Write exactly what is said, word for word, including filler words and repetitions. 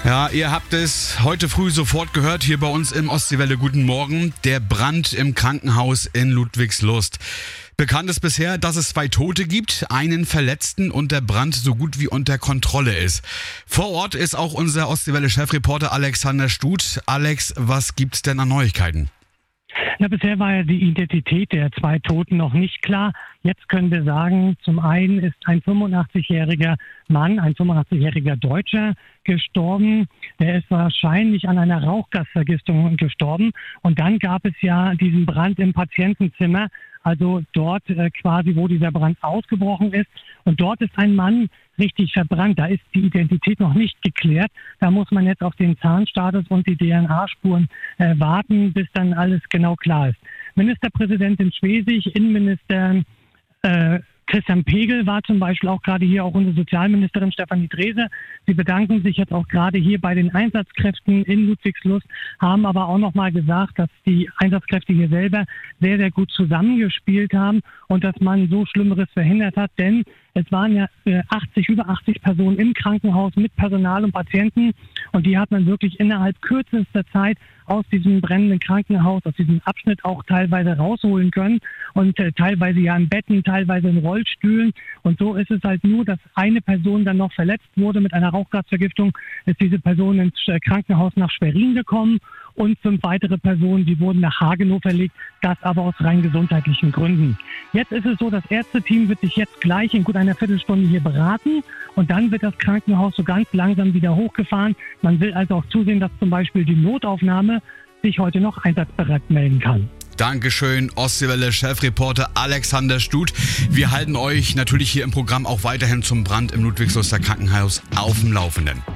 Ja, ihr habt es heute früh sofort gehört, hier bei uns im Ostseewelle. Guten Morgen. Der Brand im Krankenhaus in Ludwigslust. Bekannt ist bisher, dass es zwei Tote gibt, einen Verletzten und der Brand so gut wie unter Kontrolle ist. Vor Ort ist auch unser Ostseewelle-Chefreporter Alexander Stut. Alex, was gibt's denn an Neuigkeiten? Ja, bisher war ja die Identität der zwei Toten noch nicht klar. Jetzt können wir sagen, zum einen ist ein fünfundachtzigjähriger Mann, ein fünfundachtzigjähriger Deutscher gestorben. Der ist wahrscheinlich an einer Rauchgasvergiftung gestorben. Und dann gab es ja diesen Brand im Patientenzimmer, also dort äh, quasi, wo dieser Brand ausgebrochen ist. Und dort ist ein Mann richtig verbrannt. Da ist die Identität noch nicht geklärt. Da muss man jetzt auf den Zahnstatus und die D N A-Spuren äh, warten, bis dann alles genau klar ist. Ministerpräsidentin Schwesig, Innenminister äh, Christian Pegel war zum Beispiel auch gerade hier, auch unsere Sozialministerin Stefanie Drese. Sie bedanken sich jetzt auch gerade hier bei den Einsatzkräften in Ludwigslust, haben aber auch nochmal gesagt, dass die Einsatzkräfte hier selber sehr, sehr gut zusammengespielt haben und dass man so Schlimmeres verhindert hat, denn es waren ja achtzig, über achtzig Personen im Krankenhaus mit Personal und Patienten und die hat man wirklich innerhalb kürzester Zeit aus diesem brennenden Krankenhaus, aus diesem Abschnitt auch teilweise rausholen können und äh, teilweise ja in Betten, teilweise in Rollstühlen. Und so ist es halt nur, dass eine Person dann noch verletzt wurde mit einer Rauchgasvergiftung, ist diese Person ins äh, Krankenhaus nach Schwerin gekommen und fünf weitere Personen, die wurden nach Hagenow verlegt, das aber aus rein gesundheitlichen Gründen. Jetzt ist es so, das Ärzteteam wird sich jetzt gleich in gut einer Viertelstunde hier beraten und dann wird das Krankenhaus so ganz langsam wieder hochgefahren. Man will also auch zusehen, dass zum Beispiel die Notaufnahme sich heute noch einsatzbereit melden kann. Dankeschön, Ostseewelle-Chefreporter Alexander Stut. Wir halten euch natürlich hier im Programm auch weiterhin zum Brand im Ludwigsluster Krankenhaus auf dem Laufenden.